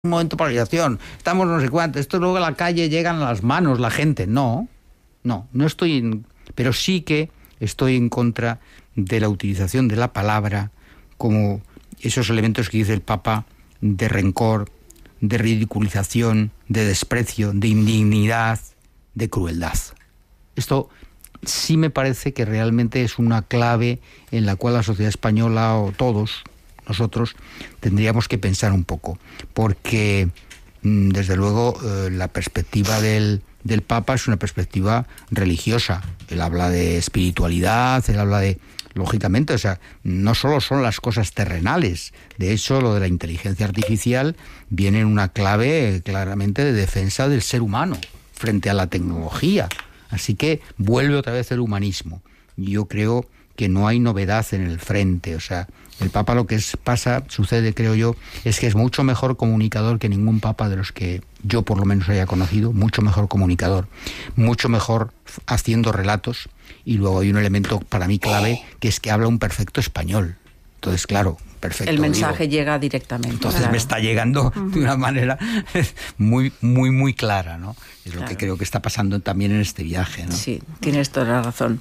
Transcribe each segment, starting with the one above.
un momento de polarización, estamos no sé cuánto, esto luego a la calle llegan a las manos la gente. No estoy pero sí que estoy en contra de la utilización de la palabra como esos elementos que dice el Papa de rencor, de ridiculización, de desprecio, de indignidad, de crueldad. Esto sí me parece que realmente es una clave en la cual la sociedad española, o todos nosotros, tendríamos que pensar un poco, porque desde luego la perspectiva del Papa es una perspectiva religiosa. Él habla de espiritualidad, él habla de, lógicamente, o sea, no solo son las cosas terrenales. De hecho, lo de la inteligencia artificial viene en una clave claramente de defensa del ser humano frente a la tecnología. Así que vuelve otra vez el humanismo. Yo creo que no hay novedad en el frente. O sea, el Papa lo que sucede, creo yo, es que es mucho mejor comunicador que ningún Papa de los que yo por lo menos haya conocido, mucho mejor comunicador, mucho mejor haciendo relatos, y luego hay un elemento para mí clave, que es que habla un perfecto español. Entonces, claro, perfecto. El mensaje llega directamente. Entonces claro. Me está llegando de una manera muy, muy, muy clara, ¿no? Es lo que creo que está pasando también en este viaje, ¿no? Sí, tienes toda la razón.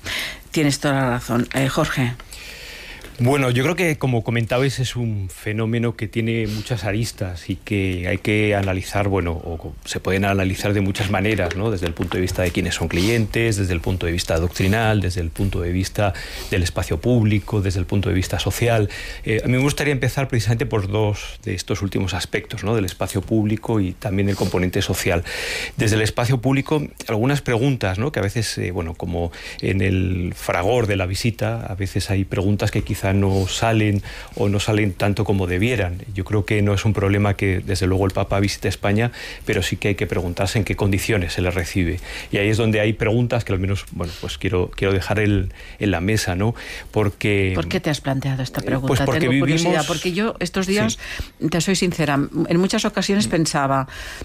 Jorge. Bueno, yo creo que, como comentabais, es un fenómeno que tiene muchas aristas y que hay que analizar, o se pueden analizar de muchas maneras, ¿no? Desde el punto de vista de quiénes son clientes, desde el punto de vista doctrinal, desde el punto de vista del espacio público, desde el punto de vista social. A mí me gustaría empezar precisamente por dos de estos últimos aspectos, ¿no? Del espacio público y también el componente social. Desde el espacio público, algunas preguntas, ¿no? Que a veces, como en el fragor de la visita, a veces hay preguntas que quizá no salen tanto como debieran. Yo creo que no es un problema que desde luego el Papa visite España, pero sí que hay que preguntarse en qué condiciones se le recibe. Y ahí es donde hay preguntas que al menos, pues quiero dejar en la mesa, ¿no? Porque... ¿Por qué te has planteado esta pregunta? Pues porque Tengo curiosidad, vivimos... porque yo estos días, te soy sincera, en muchas ocasiones pensaba,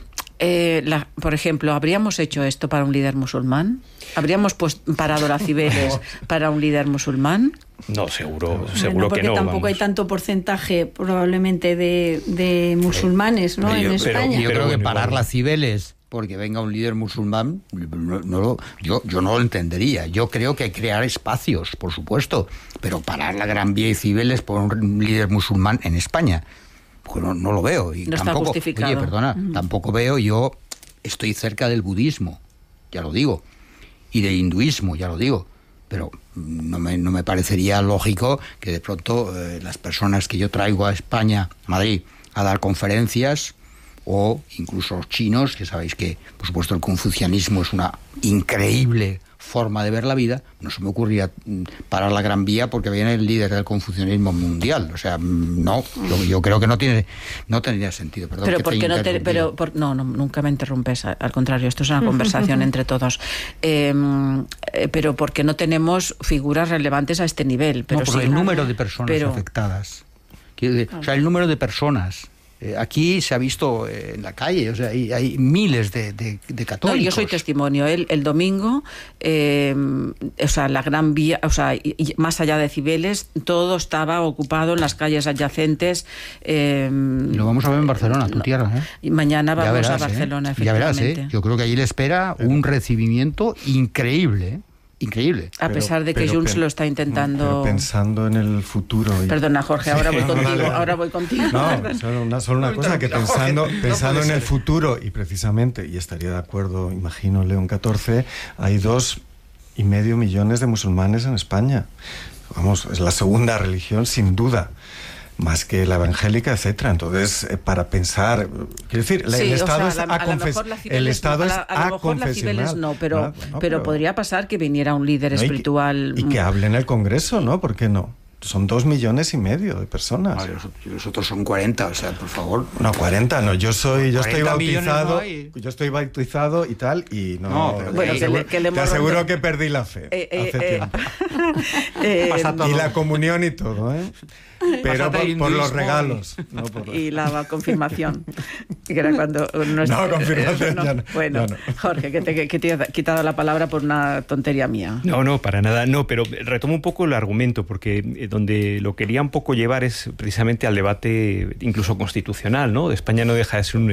por ejemplo, ¿habríamos hecho esto para un líder musulmán? ¿Habríamos parado las Cibeles para un líder musulmán? No, seguro porque que no. Tampoco hay tanto porcentaje probablemente de musulmanes, ¿no? En España. Yo creo que parar las Cibeles porque venga un líder musulmán, yo no lo entendería. Yo creo que hay que crear espacios, por supuesto, pero parar la Gran Vía y Cibeles por un líder musulmán en España, pues no lo veo. Y no tampoco, está justificado. Oye, perdona, tampoco veo, yo estoy cerca del budismo, ya lo digo, y del hinduismo, ya lo digo, pero no me parecería lógico que de pronto las personas que yo traigo a España, a Madrid, a dar conferencias, o incluso los chinos, que sabéis que, por supuesto, el confucianismo es una increíble forma de ver la vida, no se me ocurría parar la Gran Vía porque viene el líder del confucianismo mundial. O sea, no, yo creo que no tendría sentido. Perdón, pero porque no, nunca me interrumpes, al contrario, esto es una conversación entre todos. Pero porque no tenemos figuras relevantes a este nivel. Pero por el número de personas afectadas. O sea, el número de personas. Aquí se ha visto en la calle, o sea, hay miles de católicos. No, yo soy testimonio. El domingo, o sea, la Gran Vía, o sea, más allá de Cibeles, todo estaba ocupado en las calles adyacentes. Lo vamos a ver en Barcelona, tu tierra. Y mañana vamos a Barcelona, efectivamente. Ya verás, yo creo que allí le espera un recibimiento increíble. Increíble. A pesar de que Junts lo está intentando... Pero pensando en el futuro... Perdona, Jorge, ahora voy contigo. No, solo una cosa, que pensando en el futuro, y precisamente, y estaría de acuerdo, imagino, León XIV, hay 2,5 millones de musulmanes en España. Vamos, es la segunda religión, sin duda, más que la evangélica, etcétera. Entonces, para pensar, quiero decir, el Estado es aconfesional. No, pero podría pasar que viniera un líder espiritual y que hable en el Congreso, ¿no? ¿Por qué no? Son 2,5 millones de personas. Vale, los otros son 40, o sea, por favor. No, 40 no, yo estoy bautizado, y tal, y no. Bueno, te aseguro que perdí la fe hace tiempo. Y la comunión y todo, ¿eh? Pero por los regalos. No por... Y la confirmación. Que era cuando no, confirmación ya no. Bueno, ya no. Jorge, que te he quitado la palabra por una tontería mía. No, para nada. No, pero retomo un poco el argumento, porque donde lo quería un poco llevar es precisamente al debate incluso constitucional, ¿no? España no deja de ser un